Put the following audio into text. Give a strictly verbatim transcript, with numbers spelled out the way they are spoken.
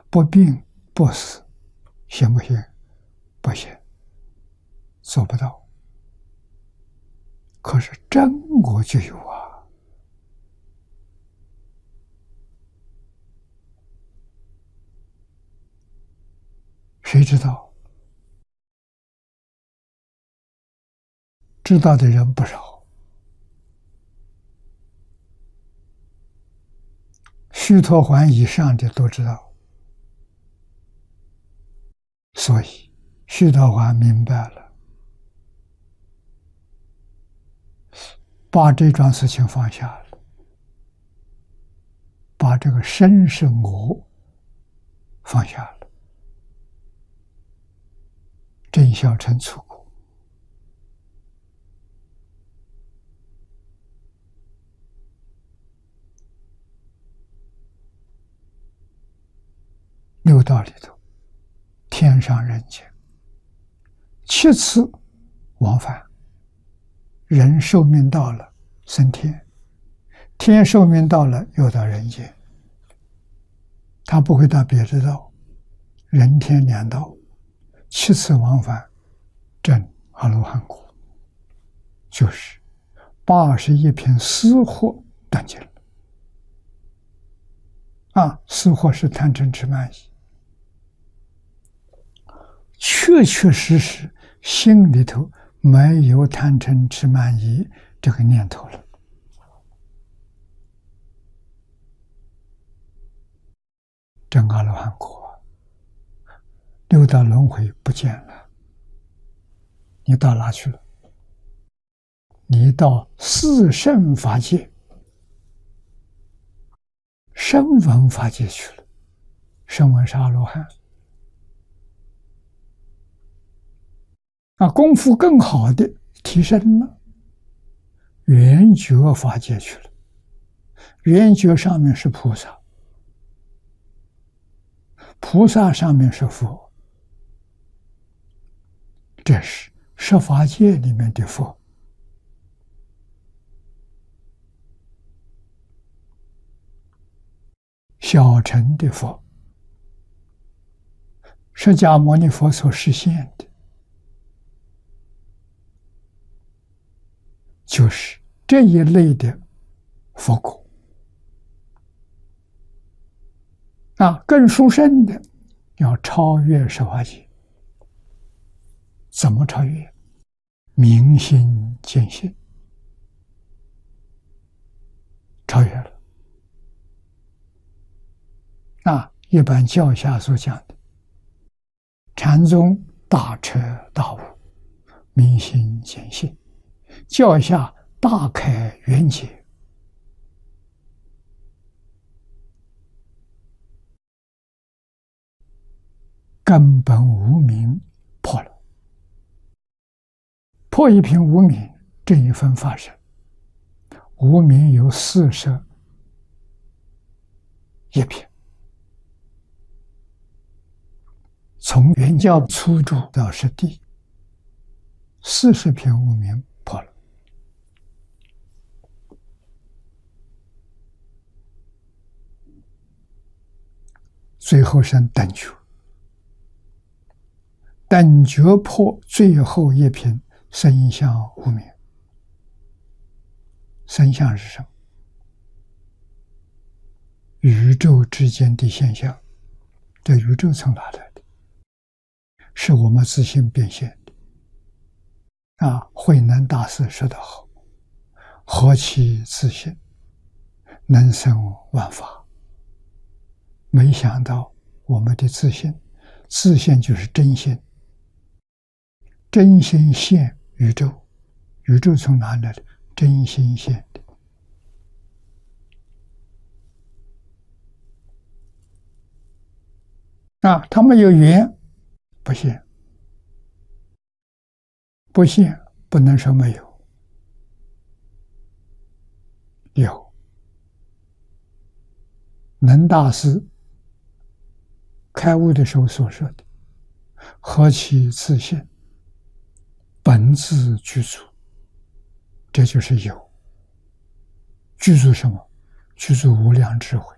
不病不死，行不行？不行，做不到。可是真我就有啊！谁知道？知道的人不少。须陀洹以上的都知道，所以须陀洹明白了，把这桩事情放下了，把这个身是我放下了，真小乘出国。六道里头，天上人间七次往返，人寿命到了升天，天寿命到了又到人间，他不会到别的道，人天两道七次往返，证阿罗汉果，就是八十一品私货断尽了。啊，私货是贪嗔痴慢疑，确确实实心里头没有贪嗔痴慢疑这个念头了，证阿罗汉果，六道轮回不见了。你到哪去了？你到四圣法界、声闻法界去了。声闻是阿罗汉。啊，功夫更好的提升了，圆觉法界去了。圆觉上面是菩萨，菩萨上面是佛，这是十法界里面的佛。小乘的佛，释迦牟尼佛所实现的，就是这一类的佛果。啊，更殊胜的要超越十法界。怎么超越？明心见性，超越了。啊，一般教下所讲的禅宗大彻大悟，明心见性，教下大开圆解，根本无明破了，破一品无明，这一分法身。无明有四十一品，从原教初住到实地，四十品无明破了。最后生等觉，等觉破最后一品生相无明。生相是什么？宇宙之间的现象。这宇宙从哪来的？是我们自性变现的。啊，慧能大师说得好：“何其自性，能生万法。”没想到我们的自性，自性就是真心，真心现宇宙，宇宙从哪来的？真心现的。啊，他们有缘，不现，不现不能说没有，有。能大师开悟的时候所说的：“何其自性，本自具足。”这就是有。具足什么？具足无量智慧。